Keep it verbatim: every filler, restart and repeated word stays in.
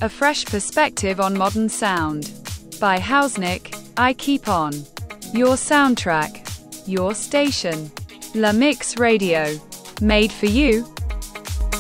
A fresh perspective on modern sound. By Hausnick, I Keep On. Your soundtrack. Your station. La Mix Radio. Made for you,